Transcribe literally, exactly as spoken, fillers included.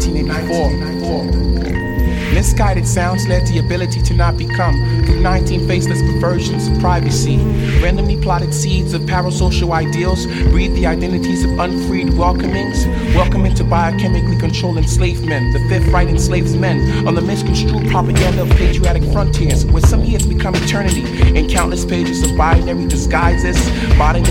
nineteen eighty-four. Misguided sounds led the ability to not become through nineteen faceless perversions of privacy. Randomly plotted seeds of parasocial ideals breed the identities of unfreed welcomings. Welcome into biochemically controlled enslavement. The fifth right enslaves men on the misconstrued propaganda of patriotic frontiers, where some years become eternity in countless pages of binary disguises. Modern